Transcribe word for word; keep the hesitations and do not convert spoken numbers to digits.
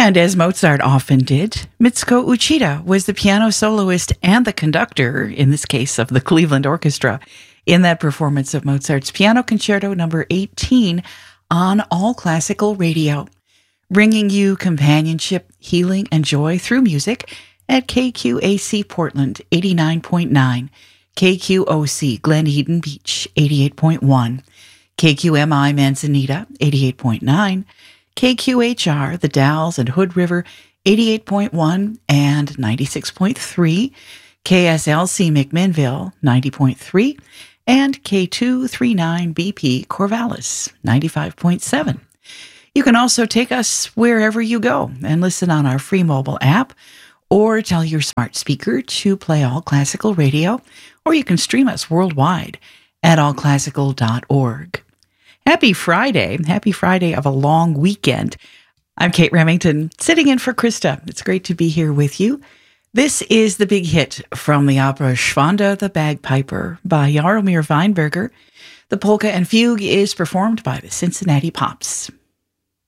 And as Mozart often did, Mitsuko Uchida was the piano soloist and the conductor, in this case of the Cleveland Orchestra, in that performance of Mozart's Piano Concerto number eighteen on All Classical Radio, bringing you companionship, healing, and joy through music at K Q A C Portland eighty-nine point nine, K Q O C Glen Eden Beach eighty-eight point one, K Q M I Manzanita eighty-eight point nine, K Q H R The Dalles and Hood River eighty-eight point one and ninety-six point three, K S L C McMinnville ninety point three, and K two thirty-nine B P Corvallis ninety-five point seven. You can also take us wherever you go and listen on our free mobile app, or tell your smart speaker to play All Classical Radio, or you can stream us worldwide at all classical dot org. Happy Friday. Happy Friday of a long weekend. I'm Kate Remington, sitting in for Krista. It's great to be here with you. This is the big hit from the opera Schwanda the Bagpiper by Jaromir Weinberger. The polka and fugue is performed by the Cincinnati Pops.